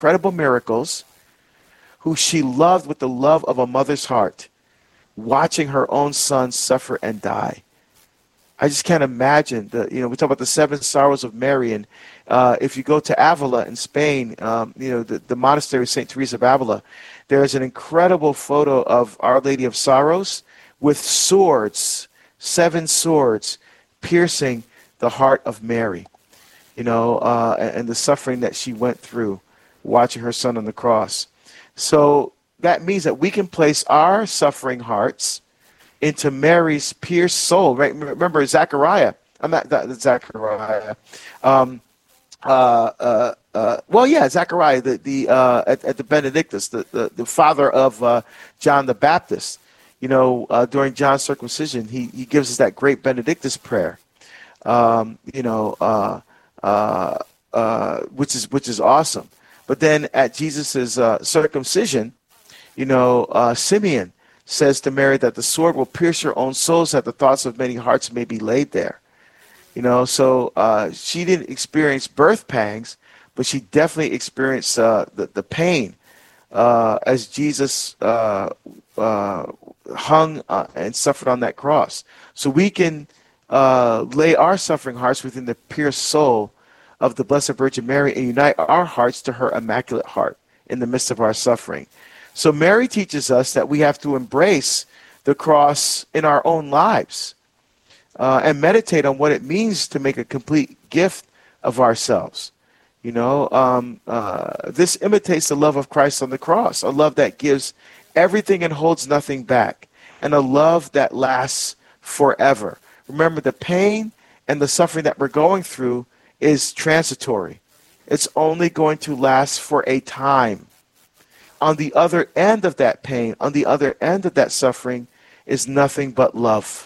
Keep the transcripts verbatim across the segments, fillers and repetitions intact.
incredible miracles, who she loved with the love of a mother's heart, watching her own son suffer and die. I just can't imagine the, you know, we talk about the seven sorrows of Mary, and uh, if you go to Avila in Spain, um, you know, the, the monastery of Saint Teresa of Avila, there's an incredible photo of Our Lady of Sorrows with swords, seven swords, piercing the heart of Mary, you know, uh, and, and the suffering that she went through watching her son on the cross. So that means that we can place our suffering hearts into Mary's pierced soul, right? Remember Zechariah. I'm not that Zechariah. Um, uh, uh, uh, well, yeah, Zechariah, the the uh, at, at the Benedictus, the, the, the father of uh, John the Baptist. You know, uh, during John's circumcision, he he gives us that great Benedictus prayer. Um, you know, uh, uh, uh, which is which is awesome. But then at Jesus's uh, circumcision, you know, uh, Simeon says to Mary that the sword will pierce your own soul, so that the thoughts of many hearts may be laid there. You know, so uh, she didn't experience birth pangs, but she definitely experienced uh, the, the pain uh, as Jesus uh, uh, hung uh, and suffered on that cross. So we can uh, lay our suffering hearts within the pierced soul of the Blessed Virgin Mary and unite our hearts to her immaculate heart in the midst of our suffering. So Mary teaches us that we have to embrace the cross in our own lives uh, and meditate on what it means to make a complete gift of ourselves. You know, um, uh, this imitates the love of Christ on the cross, a love that gives everything and holds nothing back, and a love that lasts forever. Remember, the pain and the suffering that we're going through is transitory. It's only going to last for a time. On the other end of that pain, on the other end of that suffering, is nothing but love.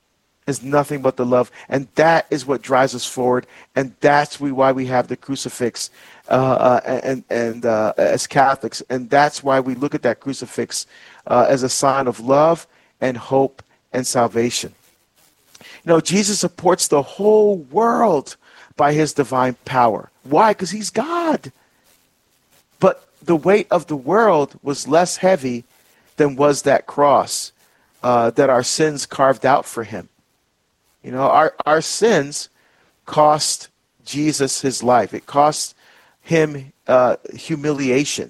Is nothing but the love. And that is what drives us forward. And that's why we have the crucifix uh, uh, and, and uh, as Catholics. And that's why we look at that crucifix uh, as a sign of love and hope and salvation. You know, Jesus supports the whole world by his divine power. Why? Because he's God. But the weight of the world was less heavy than was that cross uh, that our sins carved out for him. You know, our, our sins cost Jesus his life. It cost him uh, humiliation.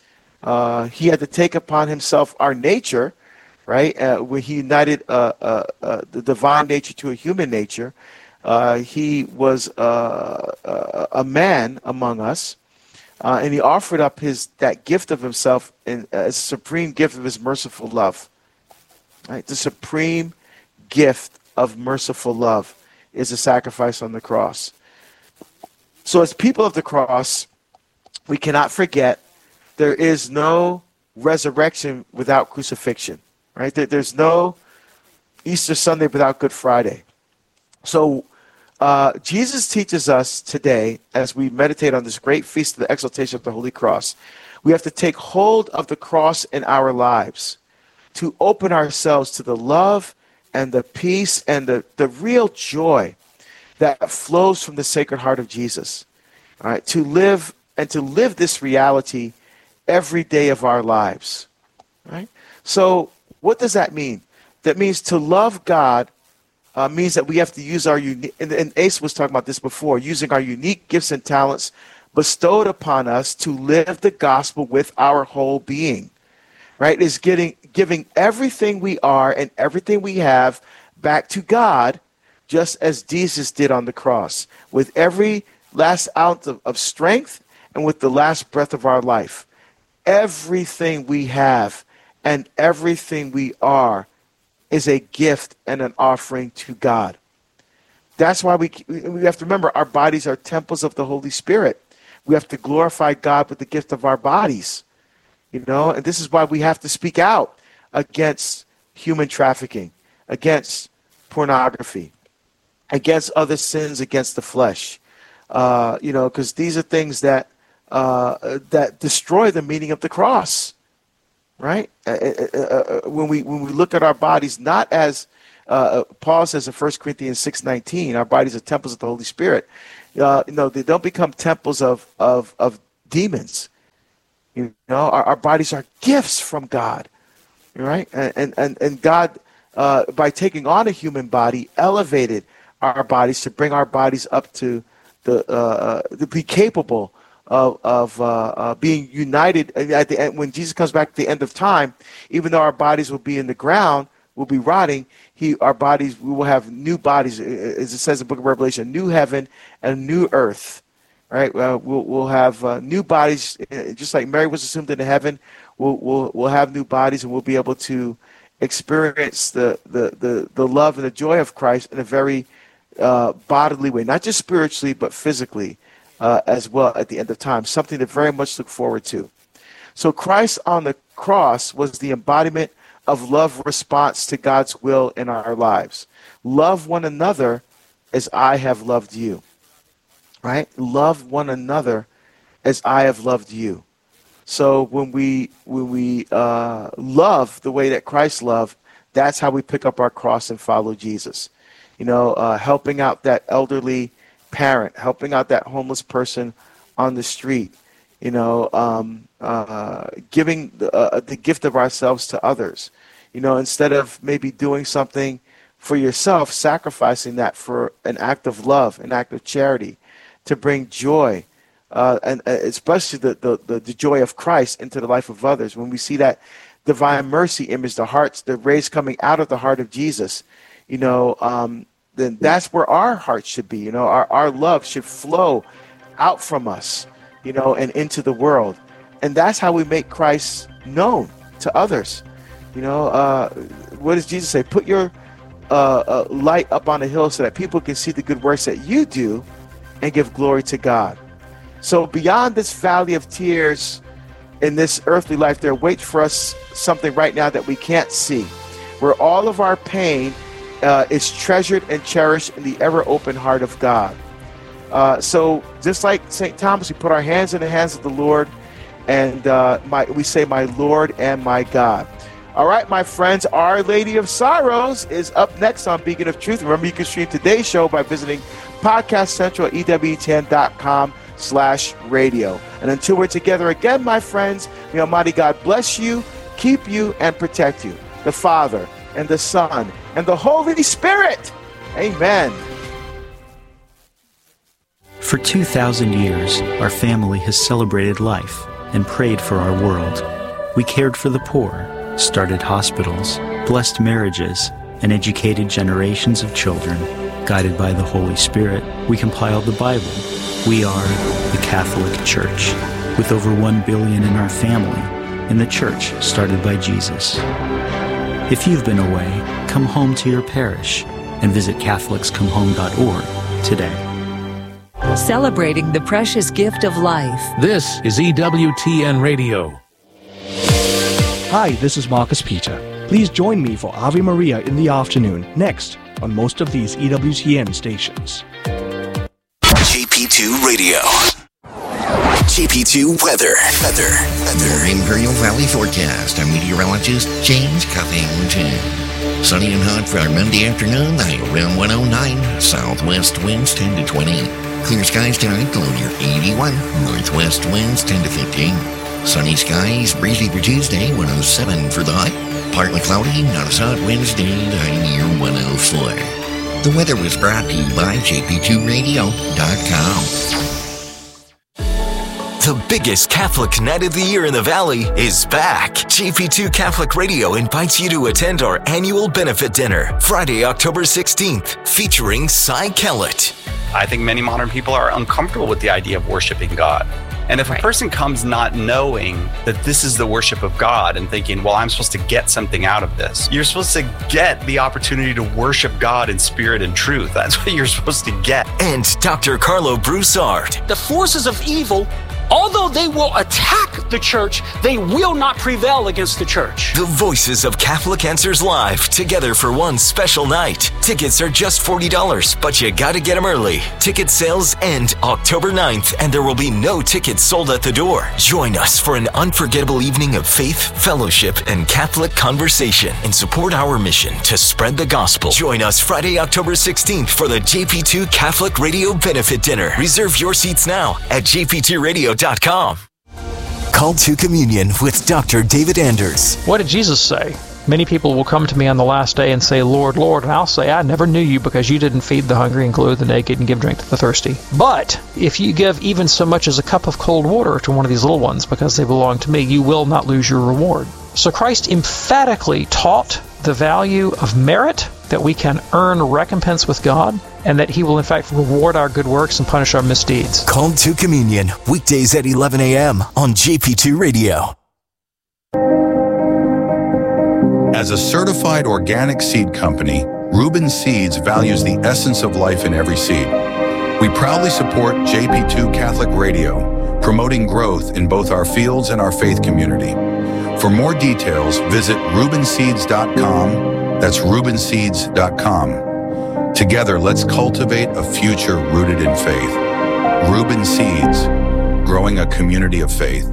Uh, he had to take upon himself our nature, right? Uh, when he united uh, uh, uh, the divine nature to a human nature, uh, he was uh, uh, a man among us. Uh, and he offered up his that gift of himself in, as a supreme gift of his merciful love. Right? The supreme gift of merciful love is a sacrifice on the cross. So as people of the cross, we cannot forget there is no resurrection without crucifixion. Right? There, there's no Easter Sunday without Good Friday. So Uh, Jesus teaches us today, as we meditate on this great feast of the exaltation of the Holy Cross, we have to take hold of the cross in our lives to open ourselves to the love and the peace and the, the real joy that flows from the Sacred Heart of Jesus. All right, to live and to live this reality every day of our lives. Right? So what does that mean? That means to love God Uh, means that we have to use our unique, and, and Ace was talking about this before, using our unique gifts and talents bestowed upon us to live the gospel with our whole being, right? Is getting, giving everything we are and everything we have back to God, just as Jesus did on the cross, with every last ounce of, of strength and with the last breath of our life. Everything we have and everything we are is a gift and an offering to God. That's why we we have to remember our bodies are temples of the Holy Spirit. We have to glorify God with the gift of our bodies. You know, and this is why we have to speak out against human trafficking, against pornography, against other sins against the flesh. Uh, you know, because these are things that uh, that destroy the meaning of the cross. Right? Uh, uh, uh, when we when we look at our bodies, not as uh, Paul says in First Corinthians six nineteen, our bodies are temples of the Holy Spirit. Uh, you know, they don't become temples of, of, of demons. You know, our, our bodies are gifts from God, right? And and and, and God, uh, by taking on a human body, elevated our bodies to bring our bodies up to the uh, to be capable of of uh, uh, being united at the end. When Jesus comes back at the end of time, even though our bodies will be in the ground, will be rotting, he our bodies we will have new bodies, as it says in the book of Revelation, a new heaven and a new earth. Right, uh, we'll we'll have uh, new bodies, just like Mary was assumed into heaven. We'll we'll we'll have new bodies, and we'll be able to experience the the the, the love and the joy of Christ in a very uh, bodily way, not just spiritually but physically uh, as well at the end of time. Something to very much look forward to. So Christ on the cross was the embodiment of love response to God's will in our lives. Love one another as I have loved you. Right? Love one another as I have loved you. So when we when we uh, love the way that Christ loved, that's how we pick up our cross and follow Jesus. You know, uh, helping out that elderly parent, helping out that homeless person on the street. You know, um, uh, giving the, uh, the gift of ourselves to others. You know, instead of maybe doing something for yourself, sacrificing that for an act of love, an act of charity, to bring joy, uh, and especially the, the, the joy of Christ into the life of others. When we see that divine mercy image, the hearts, the rays coming out of the heart of Jesus, you know, um, then that's where our heart should be. You know, our, our love should flow out from us, you know, and into the world. And that's how we make Christ known to others. You know, uh, what does Jesus say? Put your uh, uh, light up on a hill so that people can see the good works that you do and give glory to God. So beyond this valley of tears in this earthly life, there waits for us something right now that we can't see, where all of our pain uh, is treasured and cherished in the ever-open heart of God. Uh, so just like Saint Thomas, we put our hands in the hands of the Lord, and uh, my, we say, my Lord and my God. All right, my friends, Our Lady of Sorrows is up next on Beacon of Truth. Remember, you can stream today's show by visiting Podcast Central at E W ten dot com slash radio. And until we're together again, my friends, may Almighty God bless you, keep you, and protect you. The Father, and the Son, and the Holy Spirit. Amen. For two thousand years, our family has celebrated life and prayed for our world. We cared for the poor, started hospitals, blessed marriages, and educated generations of children. Guided by the Holy Spirit, we compiled the Bible. We are the Catholic Church, with over one billion in our family, and the church started by Jesus. If you've been away, come home to your parish and visit Catholics Come Home dot org today. Celebrating the precious gift of life. This is E W T N Radio. Hi, this is Marcus Peter. Please join me for Ave Maria in the afternoon, next, on most of these E W T N stations. J P two Radio. J P two Weather. Weather. Weather. Imperial Valley forecast. I'm meteorologist James Cuffington. Sunny and hot for our Monday afternoon, high around one oh nine. Southwest winds ten to twenty. Clear skies tonight, low near eighty-one. Northwest winds ten to fifteen. Sunny skies, breezy for Tuesday, one oh seven for the high. Partly cloudy, not as hot Wednesday, high near one oh four. The weather was brought to you by J P two radio dot com. The biggest Catholic night of the year in the Valley is back. J P two Catholic Radio invites you to attend our annual benefit dinner, Friday, October sixteenth, featuring Cy Kellett. I think many modern people are uncomfortable with the idea of worshiping God. And if right. a person comes not knowing that this is the worship of God and thinking, well, I'm supposed to get something out of this, you're supposed to get the opportunity to worship God in spirit and truth. That's what you're supposed to get. And Doctor Carlo Broussard. The forces of evil, although they will attack the church, they will not prevail against the church. The voices of Catholic Answers Live, together for one special night. Tickets are just forty dollars, but you gotta get them early. Ticket sales end October ninth, and there will be no tickets sold at the door. Join us for an unforgettable evening of faith, fellowship, and Catholic conversation, and support our mission to spread the gospel. Join us Friday, October sixteenth for the J P two Catholic Radio Benefit Dinner. Reserve your seats now at J P two radio dot com. Call to Communion with Doctor David Anders. What did Jesus say? Many people will come to me on the last day and say, Lord, Lord, and I'll say, I never knew you because you didn't feed the hungry and clothe the naked and give drink to the thirsty. But if you give even so much as a cup of cold water to one of these little ones because they belong to me, you will not lose your reward. So Christ emphatically taught the value of merit, that we can earn recompense with God, and that he will in fact reward our good works and punish our misdeeds. Call to Communion, weekdays at eleven a.m. on J P two Radio. As a certified organic seed company, Reuben Seeds values the essence of life in every seed. We proudly support J P two Catholic Radio, promoting growth in both our fields and our faith community. For more details, visit reuben seeds dot com. That's reuben seeds dot com. Together, let's cultivate a future rooted in faith. Reuben Seeds, growing a community of faith.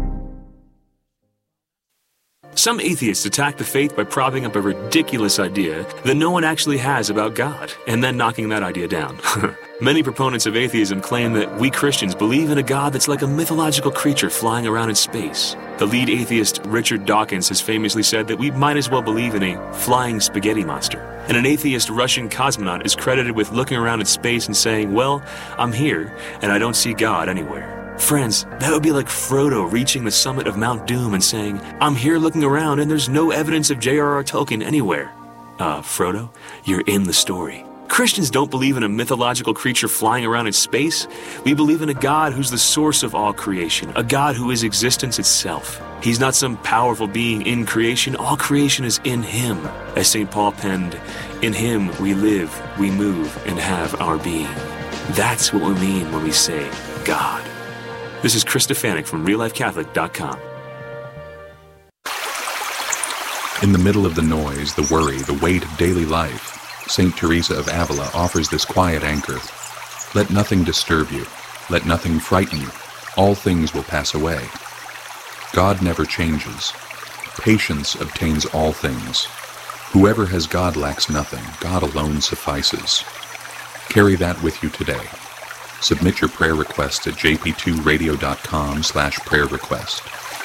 Some atheists attack the faith by propping up a ridiculous idea that no one actually has about God, and then knocking that idea down. Many proponents of atheism claim that we Christians believe in a God that's like a mythological creature flying around in space. The lead atheist, Richard Dawkins, has famously said that we might as well believe in a flying spaghetti monster. And an atheist Russian cosmonaut is credited with looking around in space and saying, well, I'm here, and I don't see God anywhere. Friends, that would be like Frodo reaching the summit of Mount Doom and saying, I'm here looking around and there's no evidence of J R R Tolkien anywhere. Uh, Frodo, you're in the story. Christians don't believe in a mythological creature flying around in space. We believe in a God who's the source of all creation, a God who is existence itself. He's not some powerful being in creation. All creation is in him. As Saint Paul penned, in him we live, we move, and have our being. That's what we mean when we say God. This is Chris Stefanik from real life catholic dot com. In the middle of the noise, the worry, the weight of daily life, Saint Teresa of Avila offers this quiet anchor. Let nothing disturb you. Let nothing frighten you. All things will pass away. God never changes. Patience obtains all things. Whoever has God lacks nothing. God alone suffices. Carry that with you today. Submit your prayer request at j p two radio dot com slash prayer request.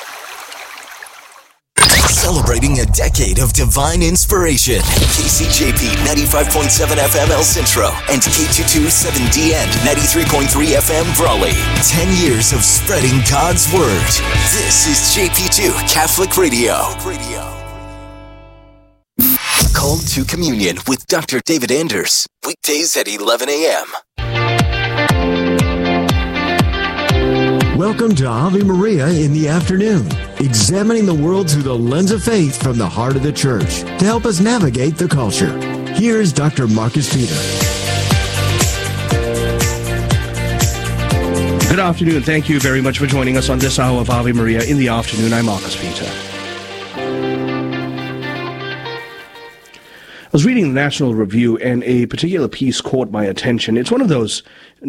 Celebrating a decade of divine inspiration. K C J P ninety-five point seven F M El Centro and K two twenty-seven D N ninety-three point three F M Brawley. Ten years of spreading God's Word. This is J P two Catholic Radio. Call to Communion with Doctor David Anders. Weekdays at eleven a.m. Welcome to Ave Maria in the afternoon, examining the world through the lens of faith from the heart of the church to help us navigate the culture. Here's Doctor Marcus Peter. Good afternoon. Thank you very much for joining us on this hour of Ave Maria in the afternoon. I'm Marcus Peter. I was reading the National Review, and a particular piece caught my attention. It's one of those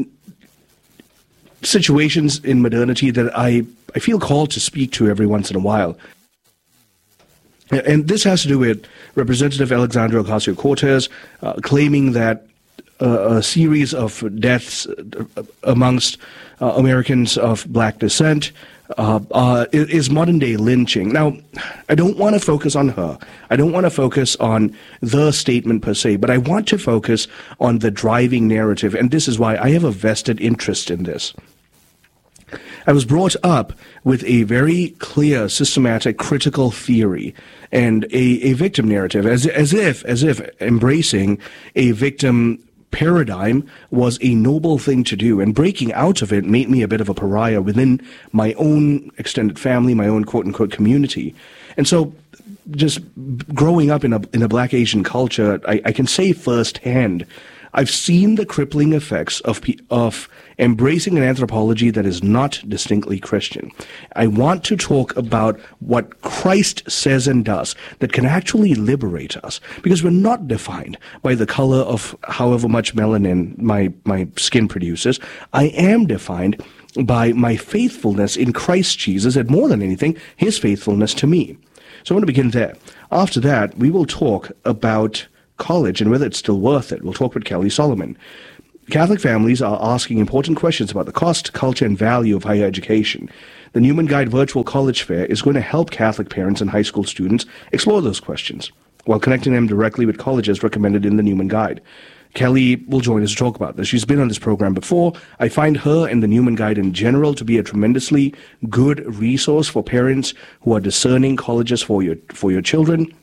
situations in modernity that I, I feel called to speak to every once in a while. And this has to do with Representative Alexandria Ocasio-Cortez uh, claiming that uh, a series of deaths amongst uh, Americans of black descent uh, uh, is modern-day lynching. Now, I don't want to focus on her. I don't want to focus on the statement per se, but I want to focus on the driving narrative, and this is why I have a vested interest in this. I was brought up with a very clear, systematic, critical theory and a, a victim narrative, as, as if, as if embracing a victim paradigm was a noble thing to do, and breaking out of it made me a bit of a pariah within my own extended family, my own quote-unquote community. And so just growing up in a in a black Asian culture, I, I can say firsthand, I've seen the crippling effects of of embracing an anthropology that is not distinctly Christian. I want to talk about what Christ says and does that can actually liberate us, because we're not defined by the color of however much melanin my, my skin produces. I am defined by my faithfulness in Christ Jesus, and more than anything, his faithfulness to me. So I want to begin there. After that, we will talk about college and whether it's still worth it. We'll talk with Kelly Solomon. Catholic families are asking important questions about the cost, culture, and value of higher education. The Newman Guide Virtual College Fair is going to help Catholic parents and high school students explore those questions while connecting them directly with colleges recommended in the Newman Guide. Kelly will join us to talk about this. She's been on this program before. I find her and the Newman Guide in general to be a tremendously good resource for parents who are discerning colleges for your for your children.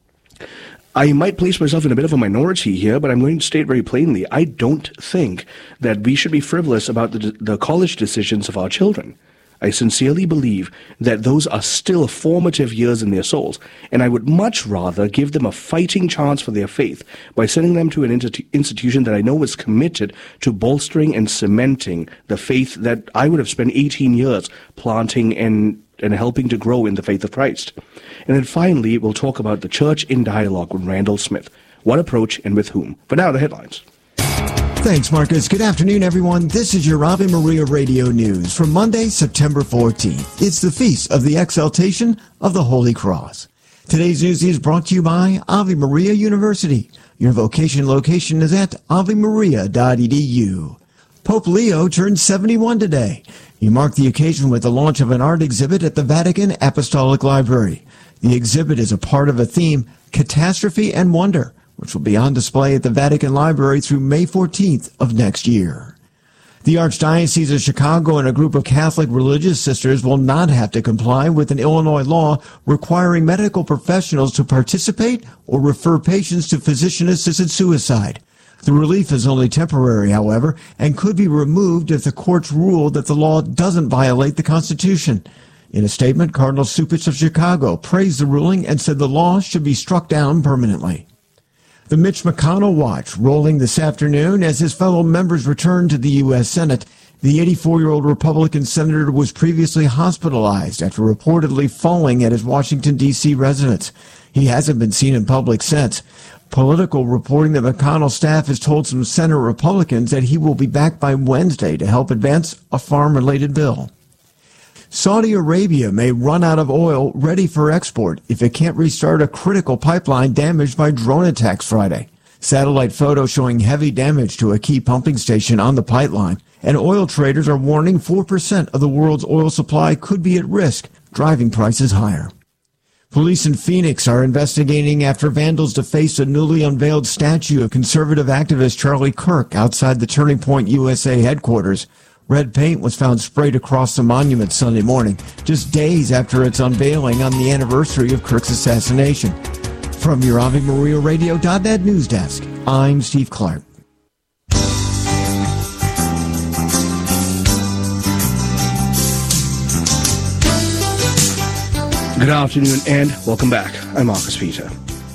I might place myself in a bit of a minority here, but I'm going to state very plainly, I don't think that we should be frivolous about the, the college decisions of our children. I sincerely believe that those are still formative years in their souls, and I would much rather give them a fighting chance for their faith by sending them to an institu- institution that I know is committed to bolstering and cementing the faith that I would have spent eighteen years planting and, and helping to grow in the faith of Christ. And then finally, we'll talk about the Church in Dialogue with Randall Smith. What approach and with whom? For now, the headlines. Thanks, Marcus. Good afternoon, everyone. This is your Ave Maria Radio News for Monday, September fourteenth. It's the Feast of the Exaltation of the Holy Cross. Today's news is brought to you by Ave Maria University. Your vocation location is at ave maria dot e d u. Pope Leo turned seventy-one today. He marked the occasion with the launch of an art exhibit at the Vatican Apostolic Library. The exhibit is a part of a theme, Catastrophe and Wonder, which will be on display at the Vatican Library through May fourteenth of next year. The Archdiocese of Chicago and a group of Catholic religious sisters will not have to comply with an Illinois law requiring medical professionals to participate or refer patients to physician-assisted suicide. The relief is only temporary, however, and could be removed if the courts rule that the law doesn't violate the Constitution. In a statement, Cardinal Cupich of Chicago praised the ruling and said the law should be struck down permanently. The Mitch McConnell watch rolling this afternoon as his fellow members return to the U S Senate. The eighty-four-year-old Republican senator was previously hospitalized after reportedly falling at his Washington, D C residence. He hasn't been seen in public since. Political reporting that McConnell's staff has told some Senate Republicans that he will be back by Wednesday to help advance a farm-related bill. Saudi Arabia may run out of oil ready for export if it can't restart a critical pipeline damaged by drone attacks Friday. Satellite photos showing heavy damage to a key pumping station on the pipeline, and oil traders are warning four percent of the world's oil supply could be at risk, driving prices higher. Police in Phoenix are investigating after vandals defaced a newly unveiled statue of conservative activist Charlie Kirk outside the Turning Point U S A headquarters. Red paint was found sprayed across the monument Sunday morning, just days after its unveiling on the anniversary of Kirk's assassination. From your Ave Maria Radio dot net news desk, I'm Steve Clark. Good afternoon and welcome back. I'm Marcus Peter.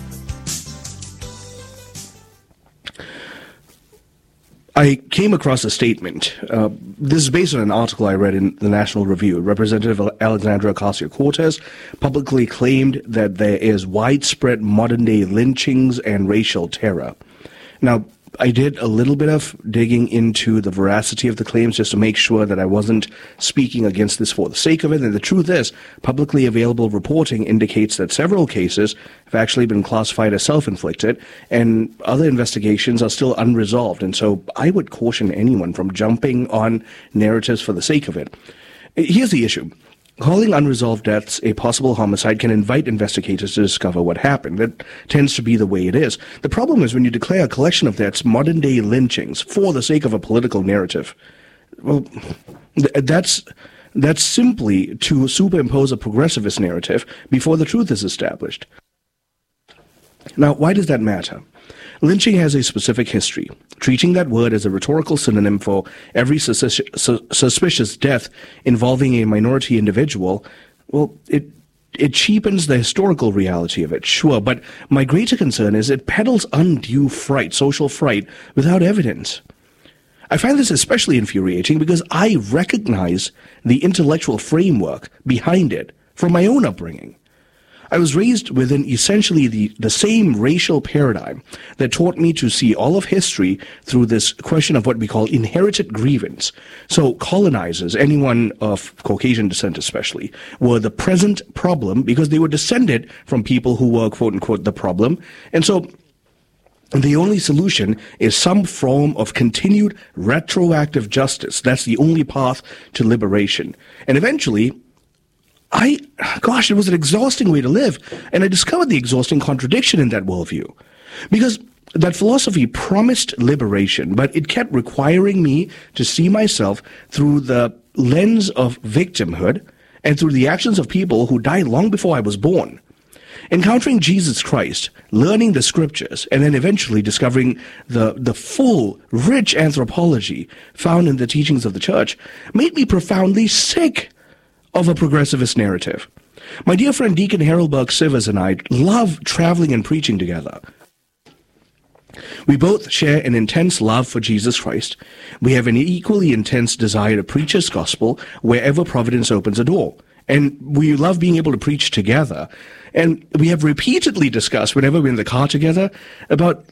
I came across a statement. Uh, this is based on an article I read in the National Review. Representative Alexandria Ocasio-Cortez publicly claimed that there is widespread modern-day lynchings and racial terror. Now, I did a little bit of digging into the veracity of the claims just to make sure that I wasn't speaking against this for the sake of it. And the truth is, publicly available reporting indicates that several cases have actually been classified as self-inflicted, and other investigations are still unresolved. And so I would caution anyone from jumping on narratives for the sake of it. Here's the issue. Calling unresolved deaths a possible homicide can invite investigators to discover what happened. That tends to be the way it is. The problem is when you declare a collection of deaths modern-day lynchings for the sake of a political narrative, well, th- that's that's simply to superimpose a progressivist narrative before the truth is established. Now, why does that matter? Lynching has a specific history. Treating that word as a rhetorical synonym for every sus- su- suspicious death involving a minority individual, well, it it cheapens the historical reality of it, sure, but my greater concern is it peddles undue fright, social fright, without evidence. I find this especially infuriating because I recognize the intellectual framework behind it from my own upbringing. I was raised within essentially the, the same racial paradigm that taught me to see all of history through this question of what we call inherited grievance. So colonizers, anyone of Caucasian descent especially, were the present problem because they were descended from people who were, quote unquote, the problem. And so the only solution is some form of continued retroactive justice. That's the only path to liberation. And eventually, I, gosh, it was an exhausting way to live. And I discovered the exhausting contradiction in that worldview. Because that philosophy promised liberation, but it kept requiring me to see myself through the lens of victimhood and through the actions of people who died long before I was born. Encountering Jesus Christ, learning the scriptures, and then eventually discovering the, the full, rich anthropology found in the teachings of the church made me profoundly sick of a progressivist narrative. My dear friend Deacon Harold Burke Sivers and I love traveling and preaching together. We both share an intense love for Jesus Christ. We have an equally intense desire to preach His gospel wherever providence opens a door. And we love being able to preach together. And we have repeatedly discussed, whenever we're in the car together, about...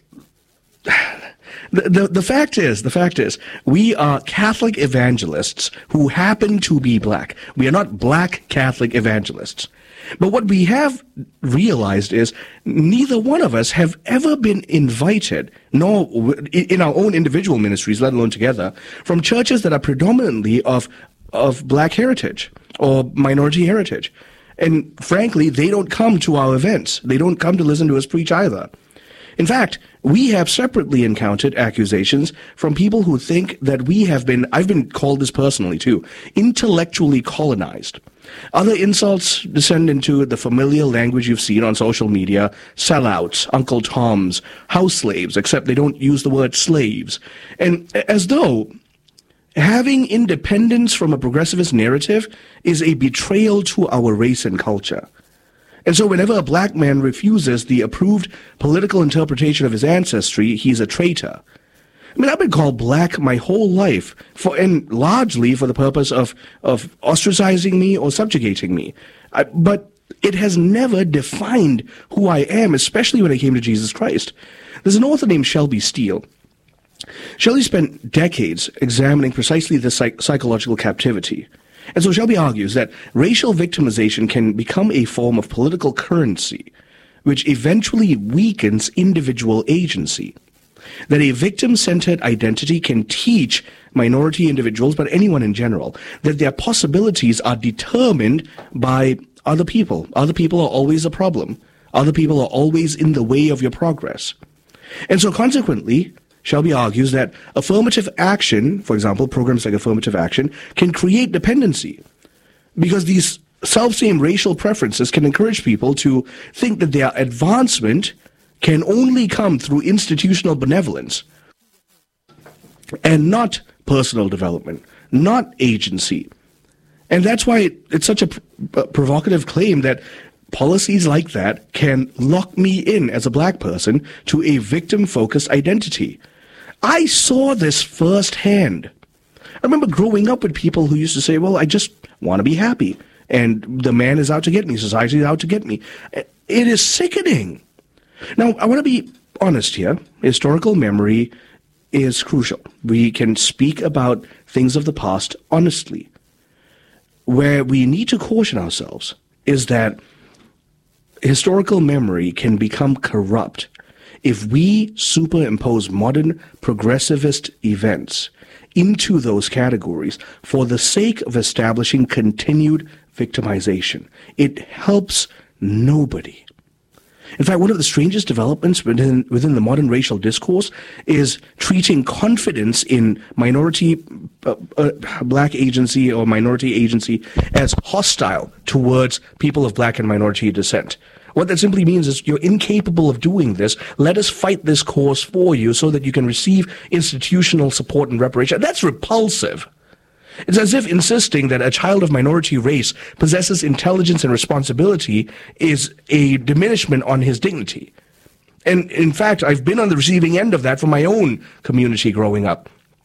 The, the, the fact is, the fact is, we are Catholic evangelists who happen to be black. We are not black Catholic evangelists. But what we have realized is neither one of us have ever been invited, nor in our own individual ministries, let alone together, from churches that are predominantly of, of black heritage or minority heritage. And frankly, they don't come to our events. They don't come to listen to us preach either. In fact, we have separately encountered accusations from people who think that we have been, I've been called this personally too, intellectually colonized. Other insults descend into the familiar language you've seen on social media: sellouts, Uncle Toms, house slaves, except they don't use the word slaves. And as though having independence from a progressivist narrative is a betrayal to our race and culture. And so whenever a black man refuses the approved political interpretation of his ancestry, he's a traitor. I mean, I've been called black my whole life, for, and largely for the purpose of, of ostracizing me or subjugating me. I, but it has never defined who I am, especially when I came to Jesus Christ. There's an author named Shelby Steele. Shelby spent decades examining precisely this psych- psychological captivity. And so Shelby argues that racial victimization can become a form of political currency, which eventually weakens individual agency. That a victim-centered identity can teach minority individuals, but anyone in general, that their possibilities are determined by other people. Other people are always a problem. Other people are always in the way of your progress. And so consequently, Shelby argues that affirmative action, for example, programs like affirmative action, can create dependency because these self-same racial preferences can encourage people to think that their advancement can only come through institutional benevolence and not personal development, not agency. And that's why it's such a pr- provocative claim that policies like that can lock me in as a black person to a victim-focused identity. I saw this firsthand. I remember growing up with people who used to say, well, I just want to be happy, and the man is out to get me, society is out to get me. It is sickening. Now, I want to be honest here. Historical memory is crucial. We can speak about things of the past honestly. Where we need to caution ourselves is that historical memory can become corrupt if we superimpose modern progressivist events into those categories for the sake of establishing continued victimization. It helps nobody. In fact, one of the strangest developments within, within the modern racial discourse is treating confidence in minority uh, uh, black agency or minority agency as hostile towards people of black and minority descent. What that simply means is you're incapable of doing this. Let us fight this cause for you so that you can receive institutional support and reparation. That's repulsive. It's as if insisting that a child of minority race possesses intelligence and responsibility is a diminishment on his dignity. And in fact, I've been on the receiving end of that from my own community growing up.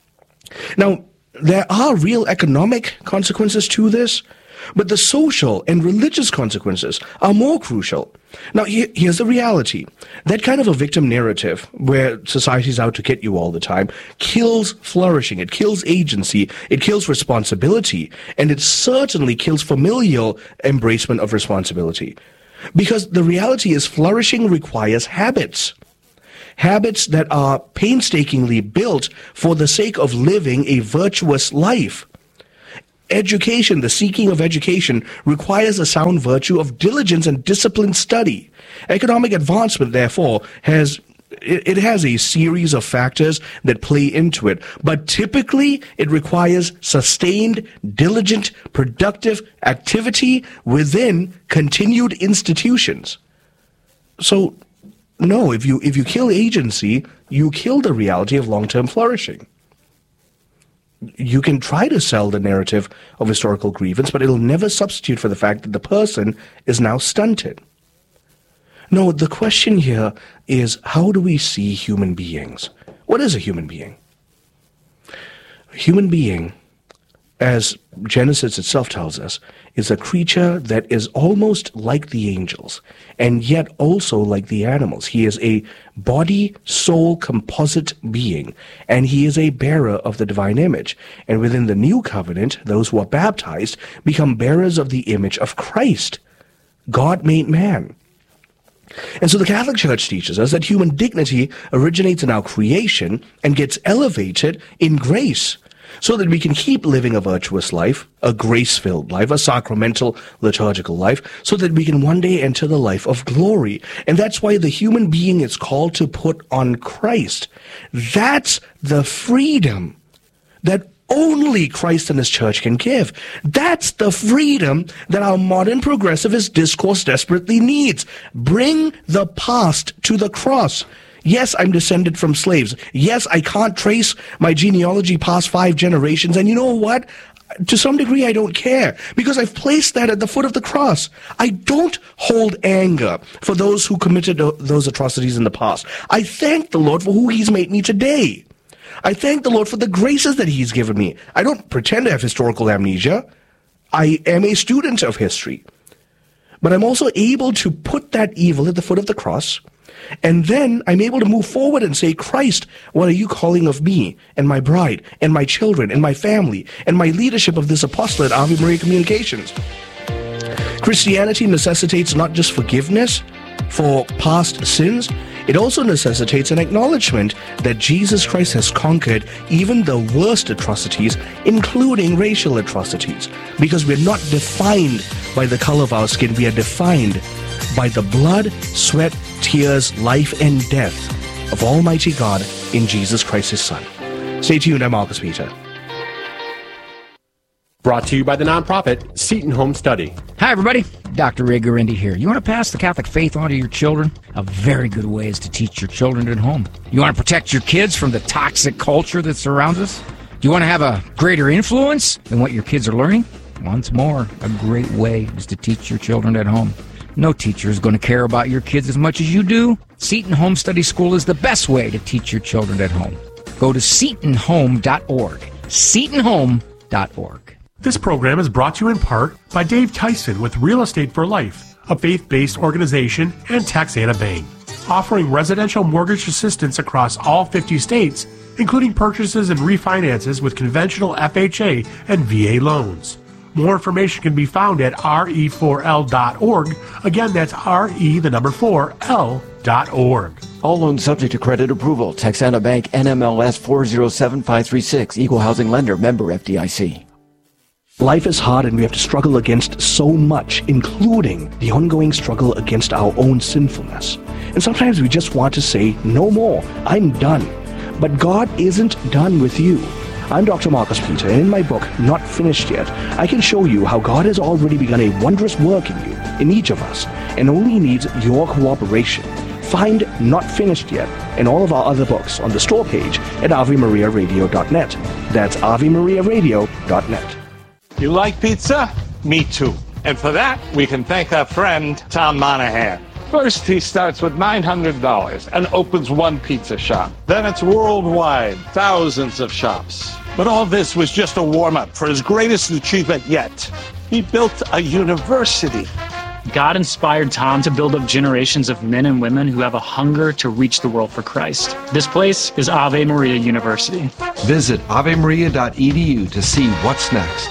Now, there are real economic consequences to this, but the social and religious consequences are more crucial. Now, here, here's the reality. That kind of a victim narrative, where society's out to get you all the time, kills flourishing, it kills agency, it kills responsibility, and it certainly kills familial embracement of responsibility. Because the reality is flourishing requires habits. Habits that are painstakingly built for the sake of living a virtuous life. Education, the seeking of education, requires a sound virtue of diligence and disciplined study. Economic advancement, therefore, has it, it has a series of factors that play into it, but typically it requires sustained, diligent, productive activity within continued institutions. So, no, if you if you kill agency, you kill the reality of long-term flourishing. You can try to sell the narrative of historical grievance, but it'll never substitute for the fact that the person is now stunted. No, the question here is, how do we see human beings? What is a human being? A human being, as Genesis itself tells us, is a creature that is almost like the angels, and yet also like the animals. He is a body-soul composite being, and he is a bearer of the divine image. And within the new covenant, those who are baptized become bearers of the image of Christ, God made man. And so the Catholic Church teaches us that human dignity originates in our creation and gets elevated in grace, so that we can keep living a virtuous life, a grace-filled life, a sacramental liturgical life, so that we can one day enter the life of glory. And that's why the human being is called to put on Christ. That's the freedom that only Christ and his church can give. That's the freedom that our modern progressivist discourse desperately needs. Bring the past to the cross. Yes, I'm descended from slaves. Yes, I can't trace my genealogy past five generations. And you know what? To some degree, I don't care, because I've placed that at the foot of the cross. I don't hold anger for those who committed those atrocities in the past. I thank the Lord for who he's made me today. I thank the Lord for the graces that he's given me. I don't pretend to have historical amnesia. I am a student of history. But I'm also able to put that evil at the foot of the cross. And then I'm able to move forward and say, Christ, what are you calling of me and my bride and my children and my family and my leadership of this apostolate, Ave Maria Communications? Christianity necessitates not just forgiveness for past sins, it also necessitates an acknowledgement that Jesus Christ has conquered even the worst atrocities, including racial atrocities, because we're not defined by the color of our skin, we are defined by the blood, sweat, tears, life, and death of Almighty God in Jesus Christ, his Son. Stay tuned, I'm Marcus Peter. Brought to you by the nonprofit Seton Home Study. Hi, everybody. Doctor Ray Guarendi here. You want to pass the Catholic faith on to your children? A very good way is to teach your children at home. You want to protect your kids from the toxic culture that surrounds us? Do you want to have a greater influence than what your kids are learning? Once more, a great way is to teach your children at home. No teacher is going to care about your kids as much as you do. Seton Home Study School is the best way to teach your children at home. Go to seton home dot org. seton home dot org. This program is brought to you in part by Dave Tyson with Real Estate for Life, a faith-based organization, and Taxana Bank, offering residential mortgage assistance across all fifty states, including purchases and refinances with conventional F H A and V A loans. More information can be found at R E four L dot org. Again, that's R E, the number four, L dot org. All loans subject to credit approval. Texana Bank, N M L S four zero seven five three six. Equal housing lender. Member F D I C. Life is hard and we have to struggle against so much, including the ongoing struggle against our own sinfulness. And sometimes we just want to say, no more. I'm done. But God isn't done with you. I'm Doctor Marcus Peter, and in my book, Not Finished Yet, I can show you how God has already begun a wondrous work in you, in each of us, and only needs your cooperation. Find Not Finished Yet and all of our other books on the store page at ave maria radio dot net. That's ave maria radio dot net. You like pizza? Me too. And for that, we can thank our friend, Tom Monahan. First, he starts with nine hundred dollars and opens one pizza shop. Then it's worldwide, thousands of shops. But all this was just a warm-up for his greatest achievement yet. He built a university. God inspired Tom to build up generations of men and women who have a hunger to reach the world for Christ. This place is Ave Maria University. Visit ave maria dot e d u to see what's next.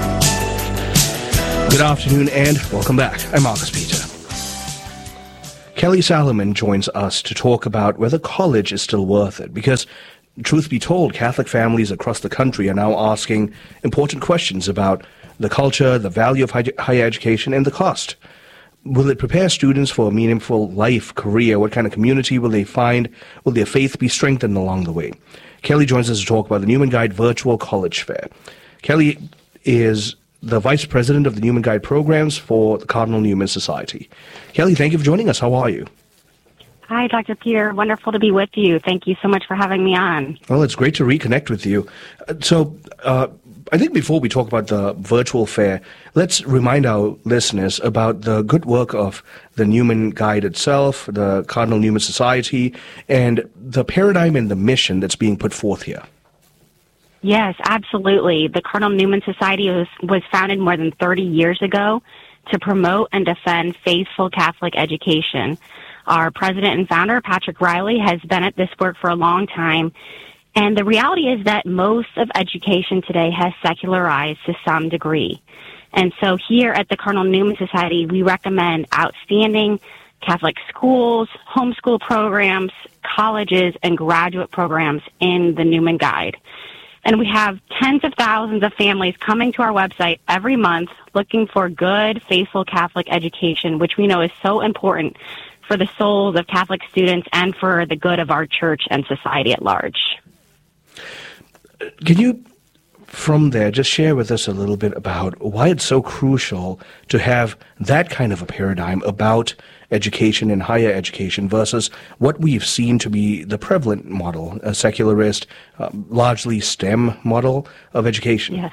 Good afternoon and welcome back. I'm Marcus Peter. Kelly Salomon joins us to talk about whether college is still worth it, because truth be told, Catholic families across the country are now asking important questions about the culture, the value of higher education, and the cost. Will it prepare students for a meaningful life, career? What kind of community will they find? Will their faith be strengthened along the way? Kelly joins us to talk about the Newman Guide Virtual College Fair. Kelly is the Vice President of the Newman Guide Programs for the Cardinal Newman Society. Kelly, thank you for joining us. How are you? Hi, Doctor Peter. Wonderful to be with you. Thank you so much for having me on. Well, it's great to reconnect with you. Uh, so, uh, I think before we talk about the virtual fair, let's remind our listeners about the good work of the Newman Guide itself, the Cardinal Newman Society, and the paradigm and the mission that's being put forth here. Yes, absolutely. The Cardinal Newman Society was, was founded more than thirty years ago to promote and defend faithful Catholic education. Our president and founder, Patrick Riley, has been at this work for a long time. And the reality is that most of education today has secularized to some degree. And so here at the Cardinal Newman Society, we recommend outstanding Catholic schools, homeschool programs, colleges, and graduate programs in the Newman Guide. And we have tens of thousands of families coming to our website every month looking for good, faithful Catholic education, which we know is so important for the souls of Catholic students and for the good of our church and society at large. Can you, from there, just share with us a little bit about why it's so crucial to have that kind of a paradigm about education and higher education versus what we've seen to be the prevalent model, a secularist, uh, largely STEM model of education? Yes.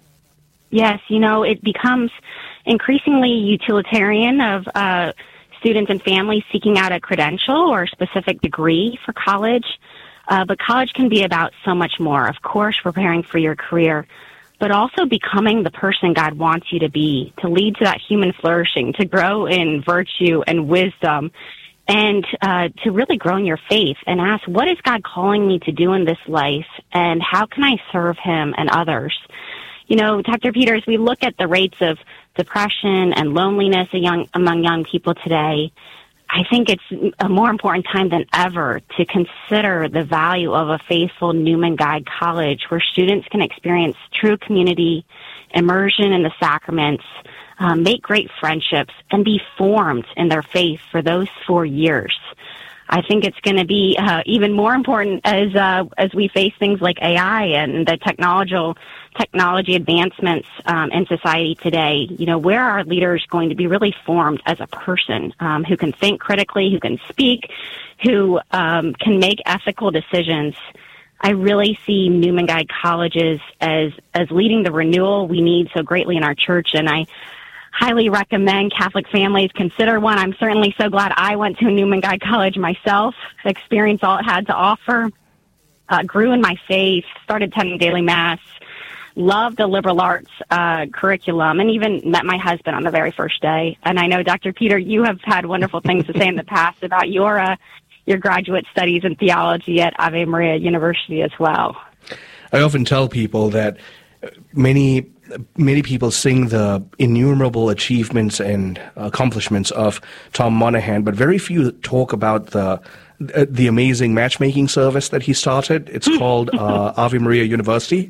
Yes, you know, it becomes increasingly utilitarian of uh, students and families seeking out a credential or a specific degree for college. Uh, but college can be about so much more. Of course, preparing for your career, but also becoming the person God wants you to be, to lead to that human flourishing, to grow in virtue and wisdom, and uh, to really grow in your faith and ask, what is God calling me to do in this life, and how can I serve Him and others? You know, Doctor Peters, we look at the rates of depression and loneliness young, among young people today. I think it's a more important time than ever to consider the value of a faithful Newman Guide college where students can experience true community, immersion in the sacraments, um, make great friendships, and be formed in their faith for those four years. I think it's going to be uh, even more important as uh, as we face things like A I and the technological technology advancements um, in society today. You know, where are our leaders going to be really formed as a person um, who can think critically, who can speak, who um, can make ethical decisions? I really see Newman Guide colleges as as leading the renewal we need so greatly in our church, and I highly recommend Catholic families consider one. I'm certainly so glad I went to a Newman Guide college myself, experienced all it had to offer, uh, grew in my faith, started attending daily mass, loved the liberal arts uh, curriculum, and even met my husband on the very first day. And I know, Doctor Peter, you have had wonderful things to say in the past about your uh, your graduate studies in theology at Ave Maria University as well. I often tell people that many many people sing the innumerable achievements and accomplishments of Tom Monahan, but very few talk about the the amazing matchmaking service that he started. It's called uh, Ave Maria University.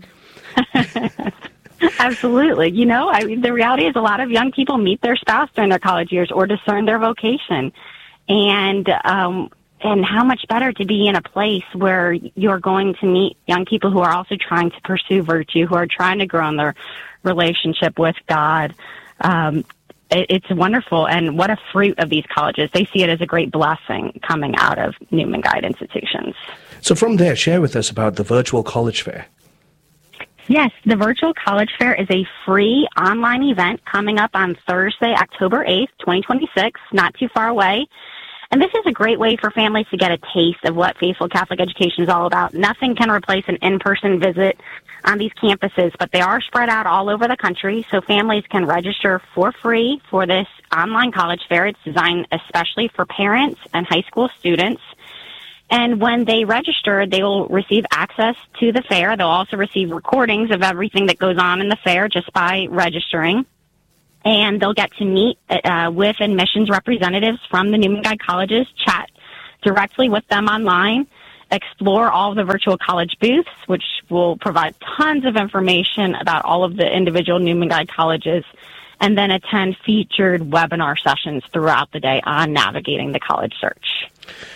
Absolutely. You know, I mean, the reality is a lot of young people meet their spouse during their college years or discern their vocation. And um, and how much better to be in a place where you're going to meet young people who are also trying to pursue virtue, who are trying to grow in their relationship with God. Um, it, it's wonderful. And what a fruit of these colleges. They see it as a great blessing coming out of Newman Guide institutions. So from there, share with us about the virtual college fair. Yes, the Virtual College Fair is a free online event coming up on Thursday, October eighth, twenty twenty-six, not too far away. And this is a great way for families to get a taste of what faithful Catholic education is all about. Nothing can replace an in-person visit on these campuses, but they are spread out all over the country, so families can register for free for this online college fair. It's designed especially for parents and high school students. And when they register, they will receive access to the fair. They'll also receive recordings of everything that goes on in the fair just by registering. and they'll get to meet uh, with admissions representatives from the Newman Guide colleges, chat directly with them online, explore all of the virtual college booths, which will provide tons of information about all of the individual Newman Guide colleges, and then attend featured webinar sessions throughout the day on navigating the college search.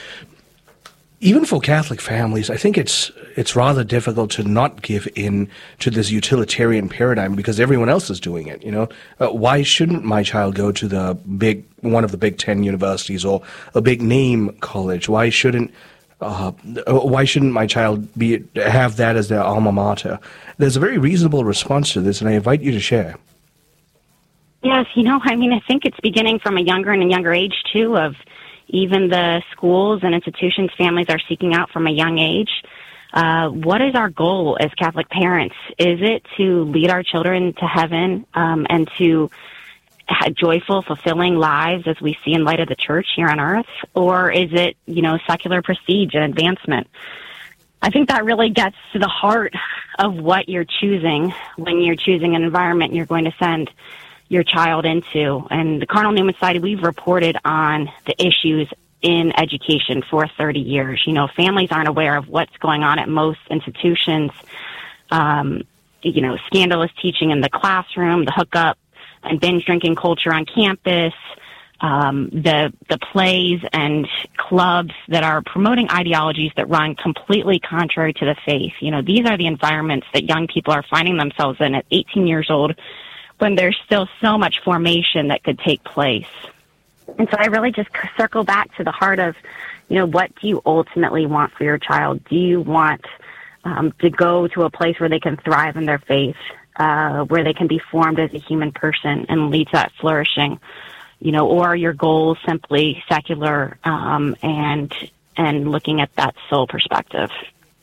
Even for Catholic families, I think it's it's rather difficult to not give in to this utilitarian paradigm because everyone else is doing it. You know, uh, why shouldn't my child go to the big one of the Big Ten universities or a big name college? Why shouldn't uh, why shouldn't my child be have that as their alma mater? There's a very reasonable response to this, and I invite you to share. Yes, you know, I mean, I think it's beginning from a younger and a younger age too. Of even the schools and institutions families are seeking out from a young age. Uh, what is our goal as Catholic parents? Is it to lead our children to heaven um, and to have joyful, fulfilling lives as we see in light of the church here on earth? Or is it, you know, secular prestige and advancement? I think that really gets to the heart of what you're choosing when you're choosing an environment you're going to send your child into. And the Cardinal Newman Society, we've reported on the issues in education for thirty years. You know, families aren't aware of what's going on at most institutions. Um, you know, scandalous teaching in the classroom, the hookup and binge drinking culture on campus, um, the the plays and clubs that are promoting ideologies that run completely contrary to the faith. You know, these are the environments that young people are finding themselves in at eighteen years old, when there's still so much formation that could take place. And so I really just circle back to the heart of, you know, what do you ultimately want for your child? Do you want um, to go to a place where they can thrive in their faith, uh, where they can be formed as a human person and lead to that flourishing? You know, or are your goals simply secular um, and and looking at that soul perspective?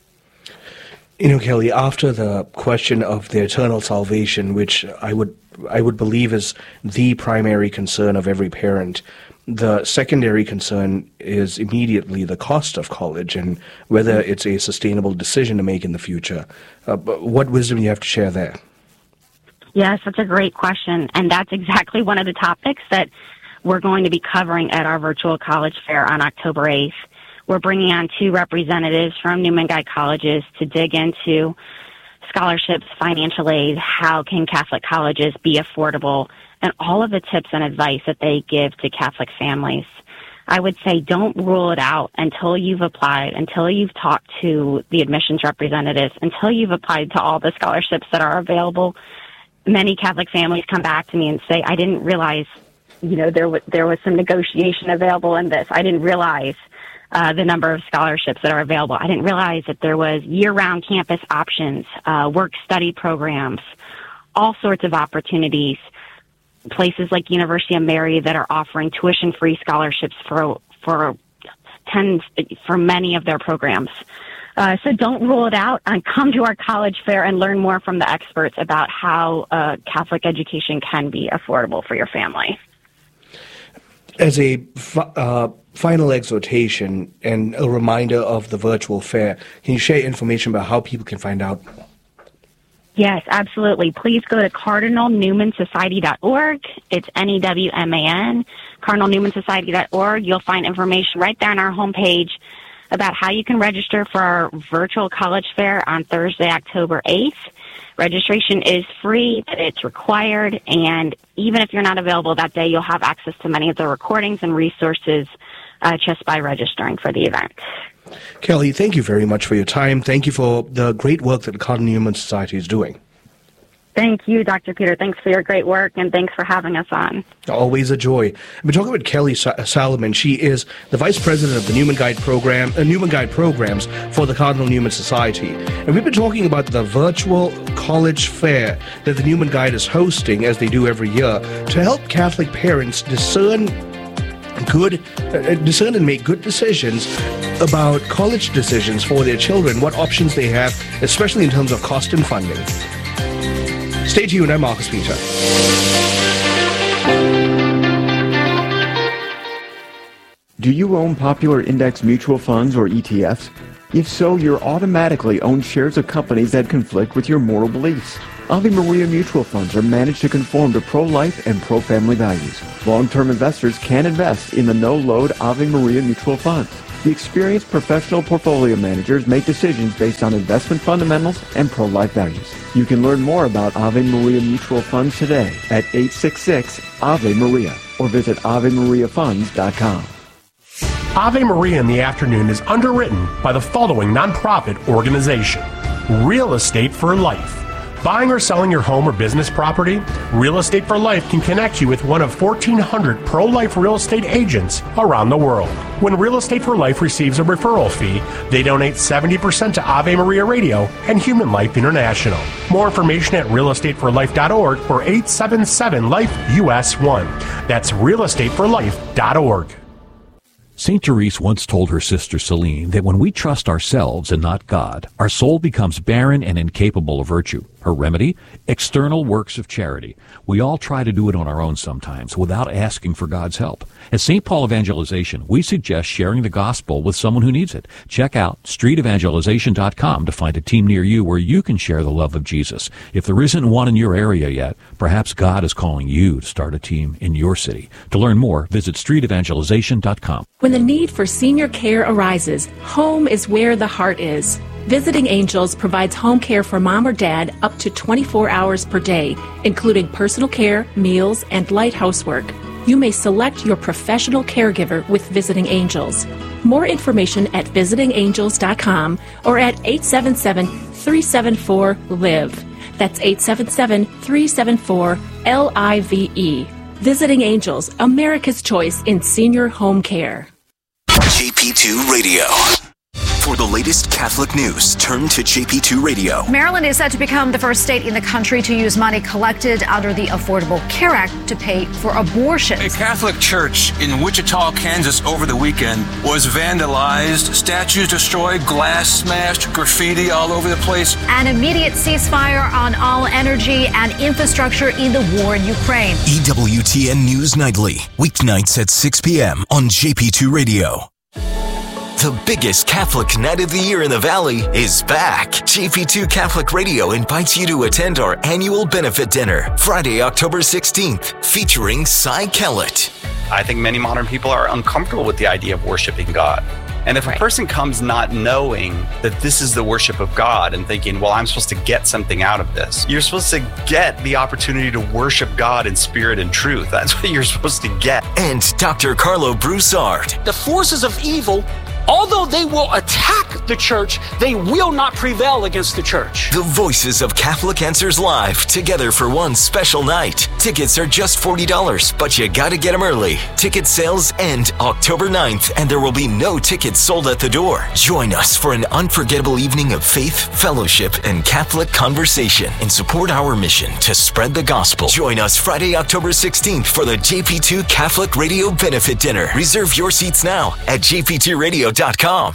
You know, Kelly, after the question of the eternal salvation, which I would I would believe is the primary concern of every parent, the secondary concern is immediately the cost of college and whether it's a sustainable decision to make in the future. Uh, but what wisdom do you have to share there? Yes, that's a great question, and that's exactly one of the topics that we're going to be covering at our virtual college fair on October eighth. We're bringing on two representatives from Newman Guide colleges to dig into scholarships, financial aid, how can Catholic colleges be affordable, and all of the tips and advice that they give to Catholic families. I would say don't rule it out until you've applied, until you've talked to the admissions representatives, until you've applied to all the scholarships that are available. Many Catholic families come back to me and say, I didn't realize, you know, there was, there was some negotiation available in this. I didn't realize Uh, the number of scholarships that are available. I didn't realize that there was year-round campus options, uh, work-study programs, all sorts of opportunities. Places like University of Mary that are offering tuition-free scholarships for for tens for many of their programs. Uh, so don't rule it out and come to our college fair and learn more from the experts about how uh, Catholic education can be affordable for your family. As a uh, final exhortation and a reminder of the virtual fair, can you share information about how people can find out? Yes, absolutely. Please go to cardinal newman society dot org. It's N E W M A N, cardinal newman society dot org. You'll find information right there on our homepage about how you can register for our virtual college fair on Thursday, October eighth. Registration is free, but it's required, and even if you're not available that day, you'll have access to many of the recordings and resources uh, just by registering for the event. Kelly, thank you very much for your time. Thank you for the great work that the Cardinal Newman Society is doing. Thank you, Doctor Peter. Thanks for your great work, and thanks for having us on. Always a joy. We're talking with Kelly Salomon. She is the Vice President of the Newman Guide Program, uh, Newman Guide Programs for the Cardinal Newman Society. And we've been talking about the virtual college fair that the Newman Guide is hosting, as they do every year, to help Catholic parents discern good, uh, discern and make good decisions about college decisions for their children, what options they have, especially in terms of cost and funding. Stay tuned, I'm Marcus Peter. Do you own popular index mutual funds or E T Fs? If so, you're automatically own shares of companies that conflict with your moral beliefs. Ave Maria mutual funds are managed to conform to pro-life and pro-family values. Long-term investors can invest in the no-load Ave Maria mutual funds. The experienced professional portfolio managers make decisions based on investment fundamentals and pro-life values. You can learn more about Ave Maria mutual funds today at eight six six Ave Maria or visit ave maria funds dot com. Ave Maria in the Afternoon is underwritten by the following nonprofit organization: Real Estate for Life. Buying or selling your home or business property? Real Estate for Life can connect you with one of fourteen hundred pro-life real estate agents around the world. When Real Estate for Life receives a referral fee, they donate seventy percent to Ave Maria Radio and Human Life International. More information at real estate for life dot org or eight seven seven life U S one. That's real estate for life dot org. Saint Therese once told her sister Celine that when we trust ourselves and not God, our soul becomes barren and incapable of virtue. Her remedy? External works of charity. We all try to do it on our own sometimes without asking for God's help. At Saint Paul Evangelization, we suggest sharing the gospel with someone who needs it. Check out street evangelization dot com to find a team near you where you can share the love of Jesus. If there isn't one in your area yet, perhaps God is calling you to start a team in your city. To learn more, visit street evangelization dot com. When the need for senior care arises, home is where the heart is. Visiting Angels provides home care for mom or dad up to twenty-four hours per day, including personal care, meals, and light housework. You may select your professional caregiver with Visiting Angels. More information at visiting angels dot com or at eight seven seven, three seven four, L I V E. That's eight seven seven, three seven four, L I V E. Visiting Angels, America's choice in senior home care. J P two Radio. For the latest Catholic news, turn to J P two Radio. Maryland is set to become the first state in the country to use money collected under the Affordable Care Act to pay for abortions. A Catholic church in Wichita, Kansas over the weekend was vandalized, statues destroyed, glass smashed, graffiti all over the place. An immediate ceasefire on all energy and infrastructure in the war in Ukraine. E W T N News Nightly, weeknights at six p.m. on J P two Radio. The biggest Catholic night of the year in the Valley is back. J P two Catholic Radio invites you to attend our annual benefit dinner, Friday, October sixteenth, featuring Cy Kellett. I think many modern people are uncomfortable with the idea of worshiping God. And if right. a person comes not knowing that this is the worship of God and thinking, well, I'm supposed to get something out of this, you're supposed to get the opportunity to worship God in spirit and truth. That's what you're supposed to get. And Doctor Carlo Broussard. The forces of evil, although they will attack the church, they will not prevail against the church. The voices of Catholic Answers Live together for one special night. Tickets are just forty dollars, but you gotta get them early. Ticket sales end October ninth, and there will be no tickets sold at the door. Join us for an unforgettable evening of faith, fellowship, and Catholic conversation and support our mission to spread the gospel. Join us Friday, October sixteenth for the J P two Catholic Radio Benefit Dinner. Reserve your seats now at j p two radio dot com.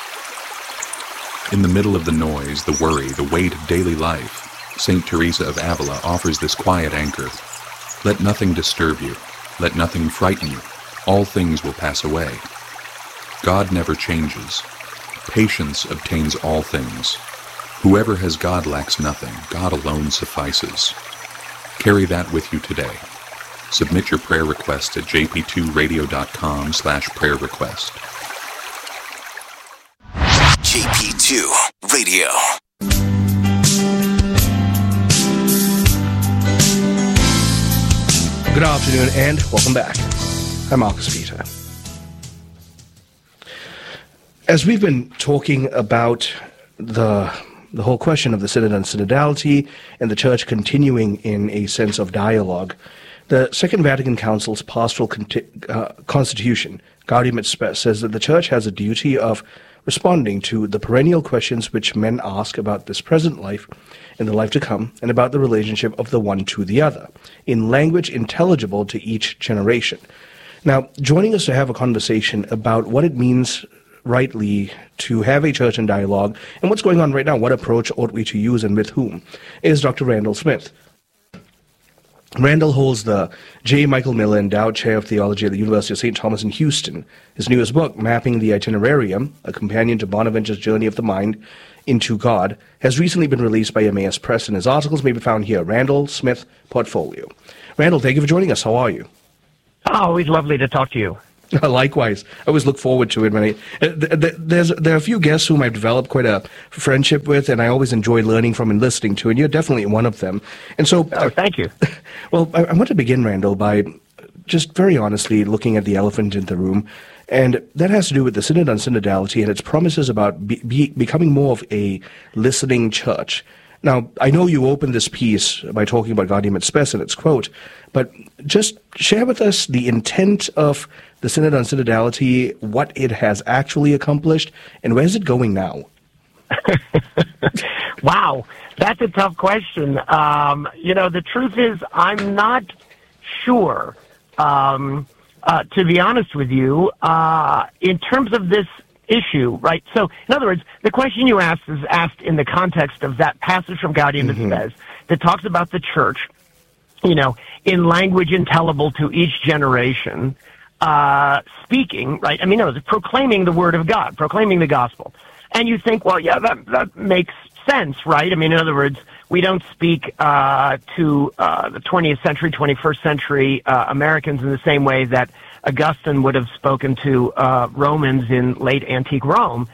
In the middle of the noise, the worry, the weight of daily life, Saint Teresa of Avila offers this quiet anchor. Let nothing disturb you. Let nothing frighten you. All things will pass away. God never changes. Patience obtains all things. Whoever has God lacks nothing. God alone suffices. Carry that with you today. Submit your prayer request at j p two radio dot com slash prayer request. J P two Radio. Good afternoon and welcome back. I'm Marcus Peter. As we've been talking about the the whole question of the synod and synodality and the church continuing in a sense of dialogue, the Second Vatican Council's pastoral conti- uh, constitution, Gaudium et Spes, says that the church has a duty of responding to the perennial questions which men ask about this present life and the life to come, and about the relationship of the one to the other, in language intelligible to each generation. Now, joining us to have a conversation about what it means rightly to have a church in dialogue and what's going on right now, what approach ought we to use and with whom, is Doctor Randall Smith. Randall holds the J. Michael Miller Endowed Chair of Theology at the University of Saint Thomas in Houston. His newest book, Mapping the Itinerarium, a companion to Bonaventure's Journey of the Mind into God, has recently been released by Emmaus Press, and his articles may be found here, Randall Smith Portfolio. Randall, thank you for joining us. How are you? Oh, always lovely to talk to you. Likewise. I always look forward to it. When I, uh, th- th- there's, there are a few guests whom I've developed quite a friendship with, and I always enjoy learning from and listening to, and you're definitely one of them. And so, oh, thank you. Well, I, I want to begin, Randall, by just very honestly looking at the elephant in the room, and that has to do with the Synod on Synodality and its promises about be, be, becoming more of a listening church. Now, I know you opened this piece by talking about Gaudium et Spes and its quote, but just share with us the intent of the Synod on Synodality, what it has actually accomplished, and where is it going now? Wow, that's a tough question. Um, you know, the truth is, I'm not sure, um, uh, to be honest with you, uh, in terms of this issue, right? So, in other words, the question you asked is asked in the context of that passage from Gaudium et Mm-hmm. Spes that talks about the church, you know, in language intelligible to each generation, uh, speaking, right? I mean, no, it's proclaiming the word of God, proclaiming the gospel. And you think, well, yeah, that, that makes sense, right? I mean, in other words, we don't speak uh, to uh, the twentieth century, twenty-first century uh, Americans in the same way that Augustine would have spoken to uh, Romans in late antique Rome.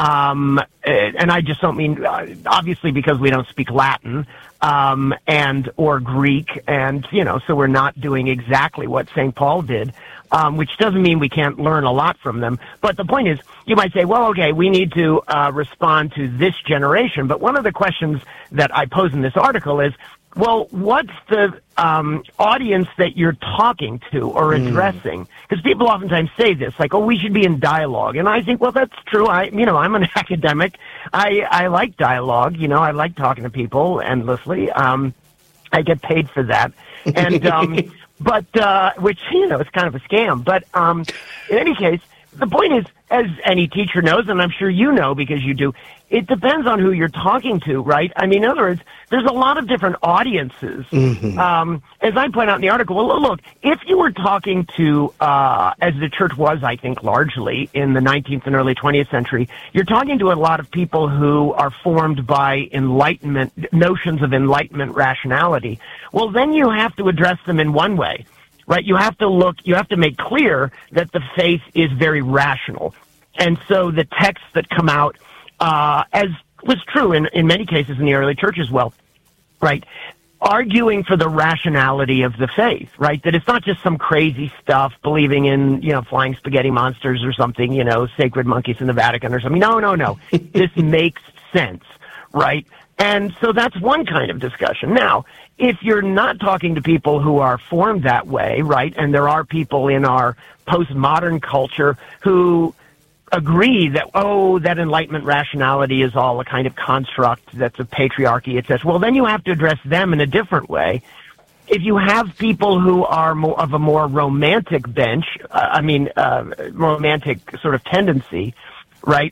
Um, and I just don't mean, uh, obviously, because we don't speak Latin um, and or Greek, and, you know, so we're not doing exactly what Saint Paul did, um, which doesn't mean we can't learn a lot from them. But the point is, you might say, well, okay, we need to uh, respond to this generation. But one of the questions that I pose in this article is, well, what's the um, audience that you're talking to or addressing? Because people oftentimes say this, like, oh, we should be in dialogue. And I think, well, that's true. I, you know, I'm an academic. I, I like dialogue. You know, I like talking to people endlessly. Um, I get paid for that. And, um, but, uh, which, you know, it's kind of a scam. But um, in any case, the point is, as any teacher knows, and I'm sure you know because you do, it depends on who you're talking to, right? I mean, in other words, there's a lot of different audiences. Mm-hmm. Um, as I point out in the article, well, look, if you were talking to, uh, as the church was, I think, largely in the nineteenth and early twentieth century, you're talking to a lot of people who are formed by enlightenment, notions of enlightenment rationality. Well, then you have to address them in one way. Right, you have to look, you have to make clear that the faith is very rational. And so the texts that come out, uh, as was true in, in many cases in the early church as well, right, arguing for the rationality of the faith, right, that it's not just some crazy stuff, believing in, you know, flying spaghetti monsters or something, you know, sacred monkeys in the Vatican or something. No, no, no. This makes sense, right? And so that's one kind of discussion. Now, if you're not talking to people who are formed that way, right, and there are people in our postmodern culture who agree that, oh, that Enlightenment rationality is all a kind of construct that's a patriarchy, et cetera, well, then you have to address them in a different way. If you have people who are more of a more romantic bench, uh, I mean, uh, romantic sort of tendency, right,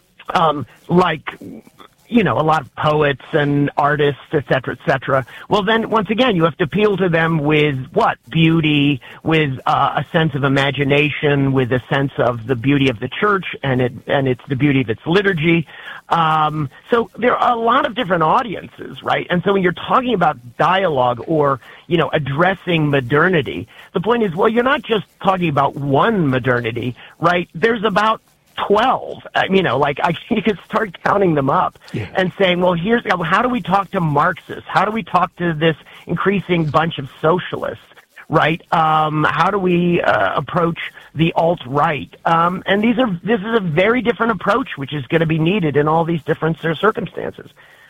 um, like, you know, a lot of poets and artists, et cetera, et cetera. Well, then, once again, you have to appeal to them with what? Beauty, with uh, a sense of imagination, with a sense of the beauty of the church and it and it's the beauty of its liturgy. Um, so there are a lot of different audiences, right? And so when you're talking about dialogue or, you know, addressing modernity, the point is, well, you're not just talking about one modernity, right? There's about twelve, you know, like I, you could start counting them up yeah. and saying, well, here's, how do we talk to Marxists? How do we talk to this increasing bunch of socialists, right? Um, how do we uh, approach the alt-right? Um, and these are, this is a very different approach, which is going to be needed in all these different circumstances.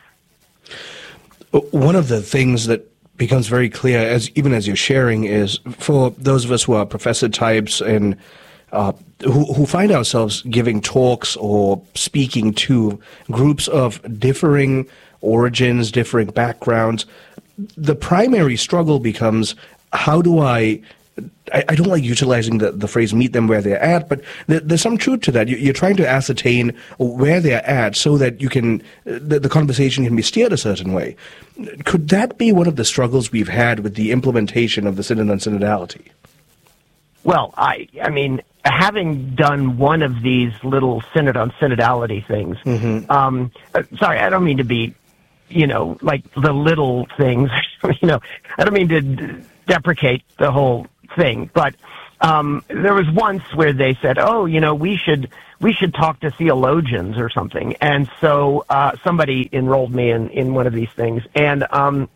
One of the things that becomes very clear, as even as you're sharing, is for those of us who are professor types and Uh, who, who find ourselves giving talks or speaking to groups of differing origins, differing backgrounds, the primary struggle becomes, how do I I, I don't like utilizing the, the phrase meet them where they're at, but there, there's some truth to that. You, you're trying to ascertain where they're at so that you can, the, the conversation can be steered a certain way. Could that be one of the struggles we've had with the implementation of the Synod on Synodality? Well, I, I mean, having done one of these little Synod on Synodality things, mm-hmm. um, uh, sorry, I don't mean to be, you know, like the little things, you know, I don't mean to d- deprecate the whole thing, but um, there was once where they said, "Oh, you know, we should we should talk to theologians or something," and so uh, somebody enrolled me in in one of these things, and um,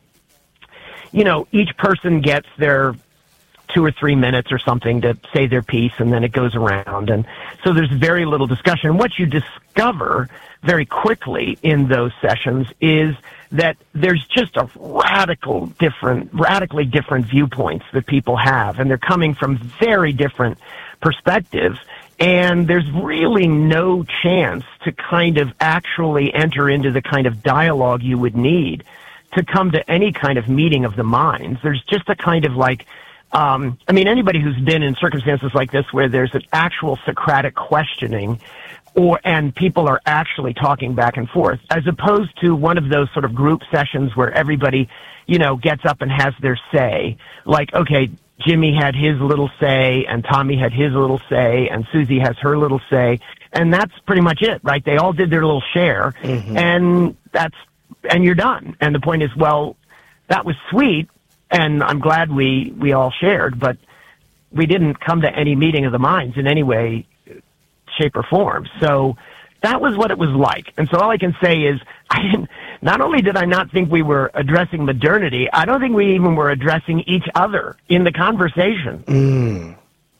you know, each person gets their two or three minutes or something to say their piece, and then it goes around, and so there's very little discussion. What you discover very quickly in those sessions is that there's just a radical different, radically different viewpoints that people have, and they're coming from very different perspectives, and there's really no chance to kind of actually enter into the kind of dialogue you would need to come to any kind of meeting of the minds. There's just a kind of like, um, I mean, anybody who's been in circumstances like this where there's an actual Socratic questioning, or and people are actually talking back and forth, as opposed to one of those sort of group sessions where everybody, you know, gets up and has their say. Like, okay, Jimmy had his little say, and Tommy had his little say, and Susie has her little say, and that's pretty much it, right? They all did their little share, mm-hmm. and that's and you're done. And the point is, well, that was sweet, and I'm glad we we all shared, but we didn't come to any meeting of the minds in any way, shape, or form. So that was what it was like. And so all I can say is, I didn't, not only did I not think we were addressing modernity, I don't think we even were addressing each other in the conversation. Mm.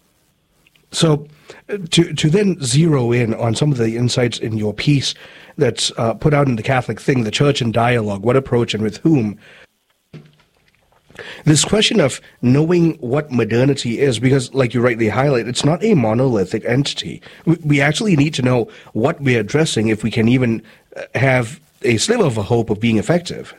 So to to then zero in on some of the insights in your piece that's uh, put out in the Catholic Thing, the Church in Dialogue, what approach and with whom, this question of knowing what modernity is, because like you rightly highlight, it's not a monolithic entity. We actually need to know what we're addressing if we can even have a sliver of a hope of being effective.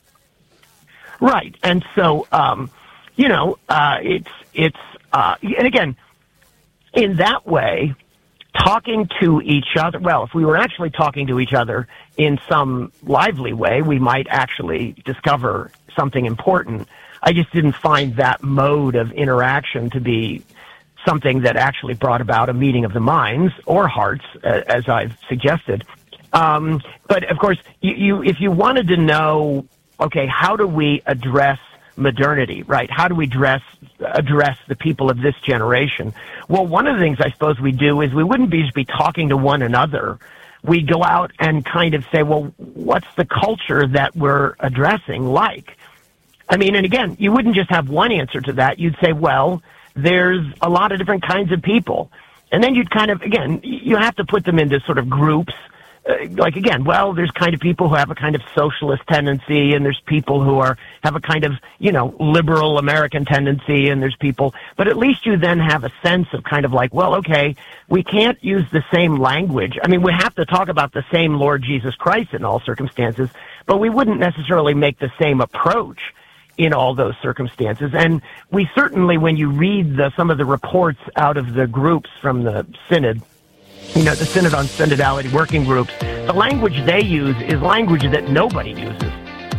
Right. And so, um, you know, uh, it's, it's, uh, and again, in that way, talking to each other, well, if we were actually talking to each other in some lively way, we might actually discover something important. I just didn't find that mode of interaction to be something that actually brought about a meeting of the minds or hearts, uh, as I've suggested. Um, but of course, you, you, if you wanted to know, okay, how do we address modernity, right? How do we address address the people of this generation? Well, one of the things I suppose we do is we wouldn't be just be talking to one another. We'd go out and kind of say, well, what's the culture that we're addressing like? I mean, and again, you wouldn't just have one answer to that. You'd say, well, there's a lot of different kinds of people. And then you'd kind of, again, you have to put them into sort of groups. Uh, like, again, well, there's kind of people who have a kind of socialist tendency, and there's people who are have a kind of, you know, liberal American tendency, and there's people. But at least you then have a sense of kind of like, well, okay, we can't use the same language. I mean, we have to talk about the same Lord Jesus Christ in all circumstances, but we wouldn't necessarily make the same approach in all those circumstances. And we certainly, when you read the, some of the reports out of the groups from the Synod, you know, the Synod on Synodality working groups, the language they use is language that nobody uses.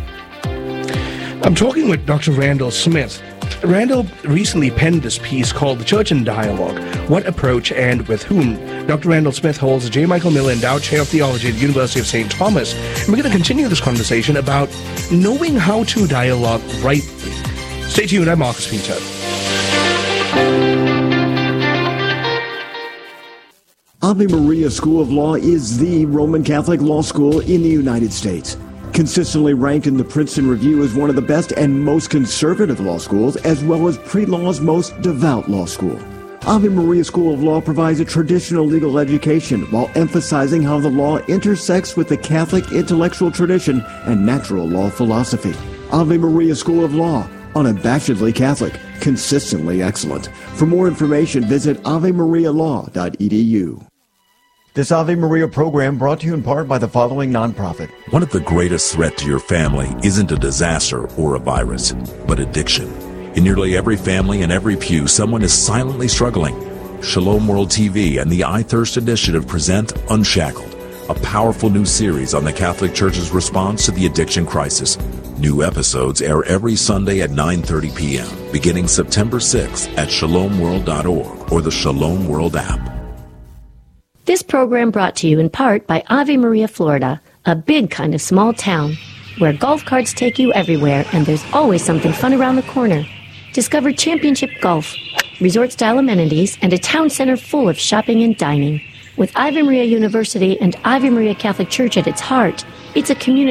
I'm talking with Doctor Randall Smith. Randall recently penned this piece called The Church in Dialogue, What Approach and With Whom. Doctor Randall Smith holds the J. Michael Miller Endowed Chair of Theology at the University of Saint Thomas. And we're going to continue this conversation about knowing how to dialogue rightly. Stay tuned, I'm Marcus Peter. Ave Maria School of Law is the Roman Catholic law school in the United States. Consistently ranked in the Princeton Review as one of the best and most conservative law schools, as well as pre-law's most devout law school. Ave Maria School of Law provides a traditional legal education while emphasizing how the law intersects with the Catholic intellectual tradition and natural law philosophy. Ave Maria School of Law, unabashedly Catholic, consistently excellent. For more information, visit ave maria law dot e d u. This Ave Maria program brought to you in part by the following nonprofit. One of the greatest threats to your family isn't a disaster or a virus, but addiction. In nearly every family and every pew, someone is silently struggling. Shalom World T V and the I Thirst Initiative present Unshackled, a powerful new series on the Catholic Church's response to the addiction crisis. New episodes air every Sunday at nine thirty p.m., beginning September sixth at shalom world dot org or the Shalom World app. This program brought to you in part by Ave Maria, Florida, a big kind of small town where golf carts take you everywhere and there's always something fun around the corner. Discover Championship Golf, resort-style amenities, and a town center full of shopping and dining. With Ave Maria University and Ave Maria Catholic Church at its heart, it's a community